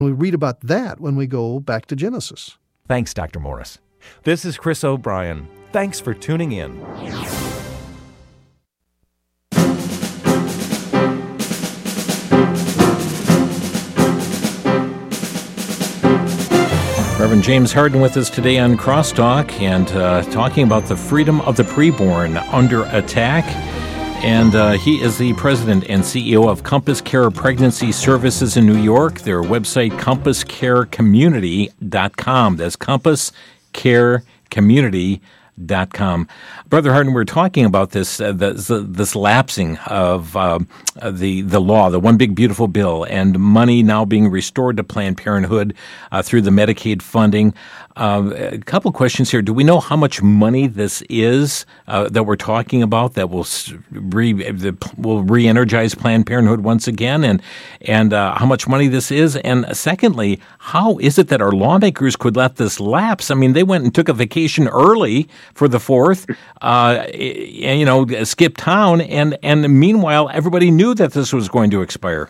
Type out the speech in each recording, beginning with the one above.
We read about that when we go back to Genesis. Thanks, Dr. Morris. This is Chris O'Brien. Thanks for tuning in. Reverend James Harden with us today on Crosstalk and talking about the freedom of the preborn under attack. And he is the president and CEO of Compass Care Pregnancy Services in New York. Their website, compasscarecommunity.com. That's compasscarecommunity.com. Brother Harden, we're talking about this lapsing of the law, the One Big Beautiful Bill, and money now being restored to Planned Parenthood through the Medicaid funding. A couple questions here. Do we know how much money this is that we're talking about that will re-energize Planned Parenthood once again, and how much money this is? And secondly, how is it that our lawmakers could let this lapse? I mean, they went and took a vacation early for the 4th, skipped town, and meanwhile, everybody knew that this was going to expire.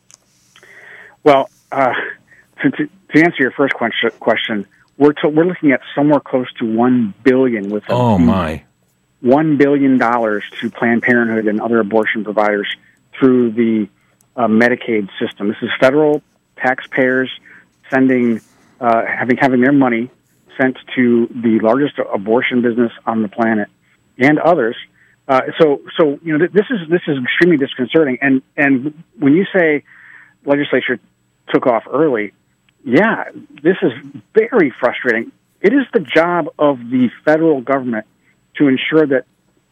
Well, to answer your first question, we're looking at somewhere close to $1 billion with $1 billion to Planned Parenthood and other abortion providers through the Medicaid system. This is federal taxpayers having their money sent to the largest abortion business on the planet and others. So this is extremely disconcerting. And when you say legislature took off early, yeah, this is very frustrating. It is the job of the federal government to ensure that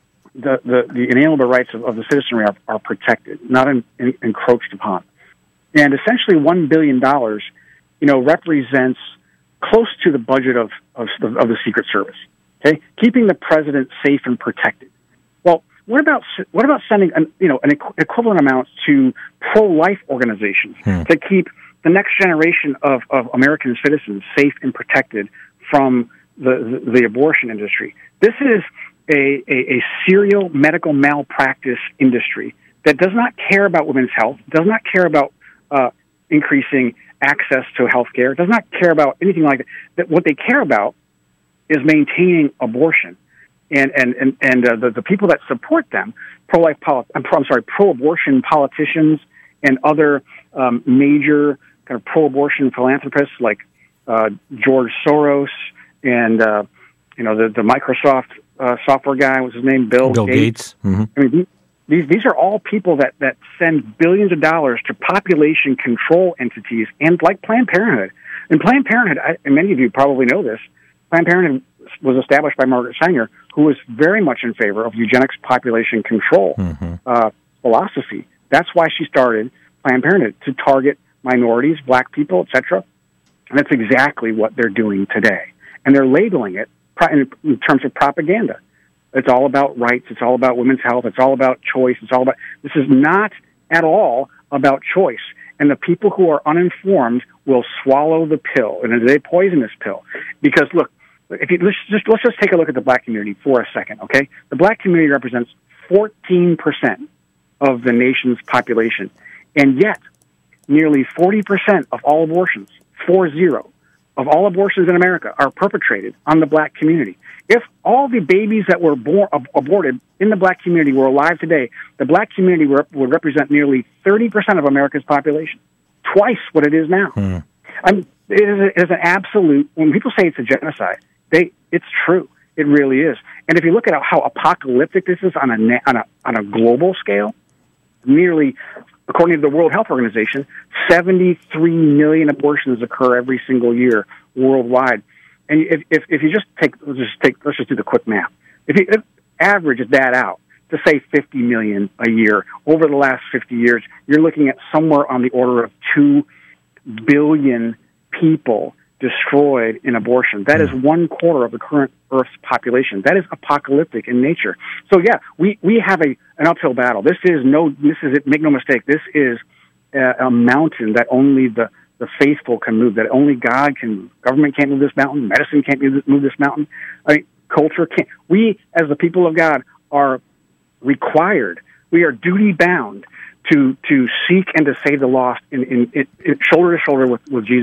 the inalienable rights of the citizenry are protected, not encroached upon. And essentially $1 billion, represents close to the budget of the Secret Service. Okay, keeping the president safe and protected. Well, what about sending an equivalent amount to pro-life organizations to keep the next generation of American citizens safe and protected from the abortion industry? This is a serial medical malpractice industry that does not care about women's health, does not care about increasing access to health care, does not care about anything like that. What they care about is maintaining abortion. And the people that support them, pro-abortion politicians and other major kind of pro-abortion philanthropists like George Soros and the Microsoft software guy, what's his name, Bill Gates. Mm-hmm. I mean, these are all people that send billions of dollars to population control entities and like Planned Parenthood. And Planned Parenthood, and many of you probably know this, Planned Parenthood was established by Margaret Sanger, who was very much in favor of eugenics population control philosophy. That's why she started Planned Parenthood, to target minorities, black people, etc. And that's exactly what they're doing today. And they're labeling it in terms of propaganda. It's all about rights. It's all about women's health. It's all about choice. This is not at all about choice. And the people who are uninformed will swallow the pill, and it's a poisonous pill. Because look, let's just take a look at the black community for a second, okay? The black community represents 14% of the nation's population, and yet nearly 40% of all abortions, 40, of all abortions in America are perpetrated on the black community. If all the babies that were aborted in the black community were alive today, the black community would represent nearly 30% of America's population, twice what it is now. It is an absolute. When people say it's a genocide, it's true. It really is. And if you look at how apocalyptic this is on a global scale, nearly, according to the World Health Organization, 73 million abortions occur every single year worldwide. And if you let's just do the quick math. If you average that out to say 50 million a year over the last 50 years, you're looking at somewhere on the order of 2 billion people destroyed in abortion. That is 1/4 of the current Earth's population. That is apocalyptic in nature. So yeah, we have an uphill battle. This is it. Make no mistake. This is a mountain that only the faithful can move, that only God can move. Government can't move this mountain. Medicine can't move this mountain. Culture can't. We, as the people of God, are required. We are duty bound to seek and to save the lost in shoulder to shoulder with Jesus